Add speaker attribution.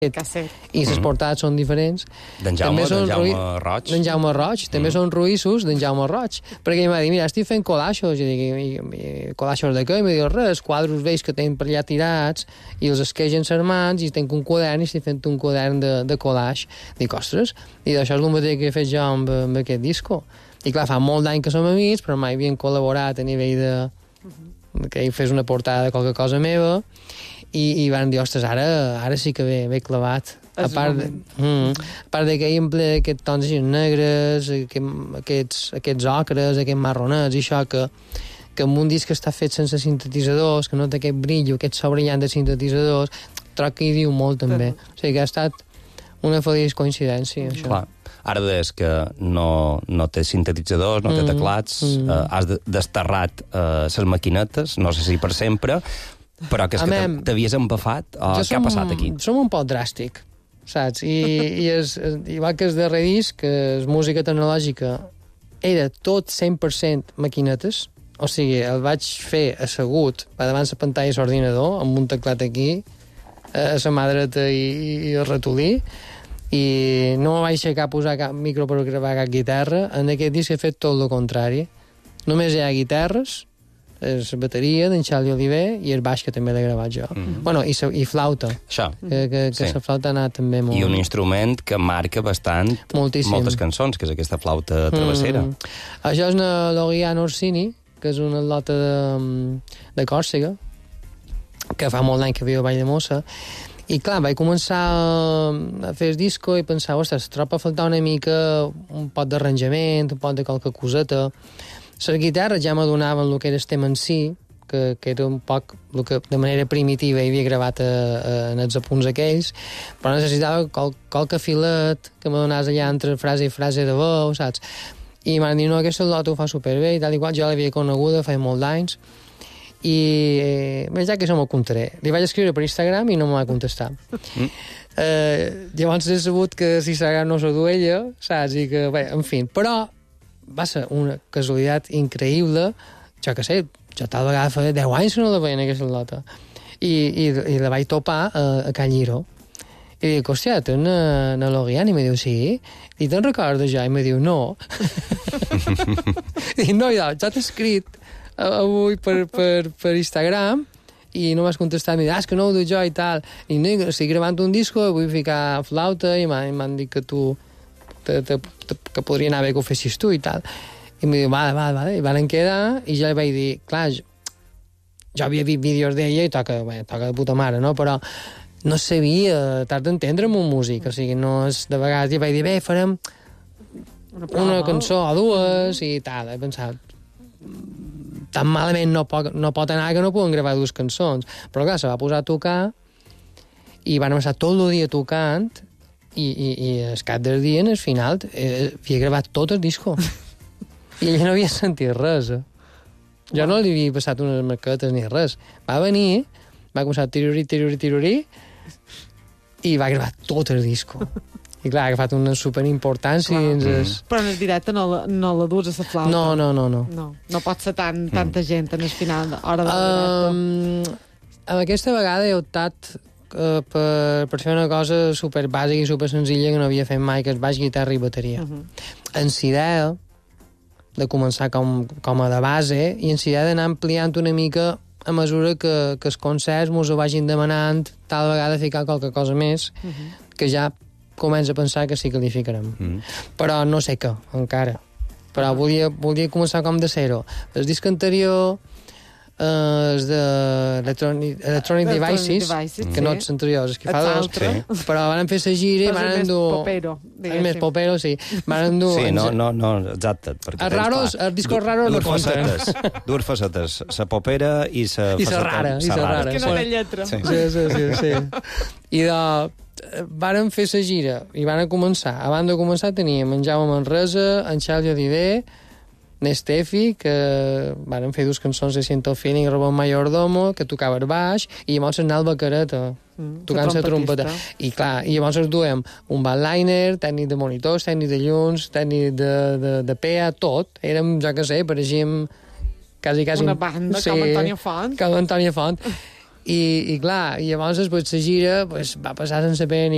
Speaker 1: i les portades són diferents.
Speaker 2: D'en Jaume Roig.
Speaker 1: D'en Jaume Roig, també són ruïssos d'en Jaume Roig. Perquè ell m'ha dit, mira, estic fent collashos. I dic, collashos de què? I m'ha dit, res, quadros vells que tenen per allà tirats i els esquegen sermans i tenc un quadern i estic fent un quadern de collage. Dic, ostres, i això és el mateix que he fet jo amb aquest disco. I clar, fa molt d'any que som amics, però mai havien col·laborat a nivell de... que ell fes una portada de qualque cosa meva i van dir, ostres, ara sí que ve clavat. A part de que ell emplea aquests tons així negres, aquests ocres, aquests marronets, i això que en un disc que està fet sense sintetitzadors, que no té aquest brillo, aquest sobrillant de sintetitzadors, troc que hi diu molt també. O sigui que ha estat una feliç coincidència, això.
Speaker 2: Clar. Ara deies que no té sintetitzadors, no té teclats, has desterrat les maquinetes, no sé si per sempre, però que és que t'havies empafat, o què ha passat aquí?
Speaker 1: Som un poc dràstic, saps? Igual que el darrer disc, que és música tecnològica, era tot 100% maquinetes, o sigui, el vaig fer assegut davant la pantalla de l'ordinador, amb un teclat aquí, a la mà dreta i el ratolí, i no me vaig aixecar a posar cap micro per gravar cap guitarra. En aquest disc he fet tot el contrari. Només hi ha guitarres, la bateria d'en Charlie Oliver i el baix que també l'he gravat jo. Bueno, i flauta.
Speaker 2: Això.
Speaker 1: Que la flauta ha anat també molt...
Speaker 2: I un instrument que marca bastant moltes cançons, que és aquesta flauta travessera.
Speaker 1: Això és una Loriano Orsini, que és una atleta de Còrsega, que fa molt d'any que viu a Valldemossa. I clar, vaig començar a fer el disco i pensar, ostres, troba a faltar una mica un pot d'arranjament, un pot de qualque coseta. Les guitarres ja m'adonaven el que era el tema en si, que era un poc el que de manera primitiva hi havia gravat en els apunts aquells, però necessitava qualque filet que m'adonés allà entre frase i frase de veu, saps? I m'han dit, no, aquesta lota ho fa superbé i tal i qual. Jo l'havia coneguda fa molt d'anys i ja que això m'ho contaré. Li vaig escriure per Instagram i no m'ho va contestar. Llavors he sabut que si Instagram no s'ho du ella, saps? I que, bé, en fi, però va ser una casualitat increïble. Jo què sé, jo tal vegada fa 10 anys que no la veia en aquesta lota. I la vaig topar a Can Lliró. I dic, hòstia, té una Lorian? I me diu, sí. I te'n recordes ja? I me diu, no. I dic, no, ja t'he escrit avui per Instagram i no m'has contestat, i és que no ho dic jo i tal, i no, estic gravant un disco, vull ficar flauta i m'han dit que tu que podria anar bé que ho fessis tu i tal, i em diu, vale, i van quedar i ja li vaig dir, clar, jo havia vist vídeos d'ella i toca de puta mare, no? Però no sabia, t'has d'entendre amb un músic, o sigui, no és de vegades, i vaig dir, bé, farem una cançó o dues i tal, he pensat tan malament no pot anar que no poden gravar dues cançons, però clar, se va posar a tocar i van estar tot el dia tocant i al cap del dia, al final havia gravat tot el disco i ella no havia sentit res. Jo no li havia passat unes maquetes ni res. Va venir, va començar a tirorí i va gravar tot el disco. I clar, ha agafat una superimportància.
Speaker 3: Però en el directe no la dus a la flauta.
Speaker 1: No.
Speaker 3: No pot ser tanta gent en el final, hora de directe.
Speaker 1: Aquesta vegada he optat per fer una cosa super bàsica i super senzilla que no havia fet mai, que és baix, guitarra i bateria. En la idea de començar com a de base i en la idea d'anar ampliant una mica a mesura que els concerts mos ho vagin demanant, tal vegada ficar qualque cosa més, que ja comença a pensar que sí que li ficarem. Però no sé què, encara. Però volia començar com de zero. El disc anterior és d'Electronic Devices, que no els anteriors, és que fa dos, però van fer la gira i van endur... El més popero, sí. Van endur...
Speaker 2: Sí, no, exacte.
Speaker 1: Els discos raros no compten.
Speaker 2: Dues facetes, la popera i la
Speaker 1: rara.
Speaker 3: Que no té lletra.
Speaker 1: Sí. I varen fer la gira i van començar. Abans de començar teníem en Jaume Manresa, en Charlie Oliver, Nestefi, que van fer dues cançons de Siento Feeling, Robot Mayordomo, que tocava el baix, i llavors anava Careta, tocant la trompeta. I clar, i llavors ens duem un bandliner, tècnic de monitors, tècnic de llums, tècnic de PA, tot. Érem, jo què sé, pareixíem quasi...
Speaker 3: Una banda, com Antònia Font.
Speaker 1: Com Antònia Font. I clar, i llavors després la gira va passar sense pena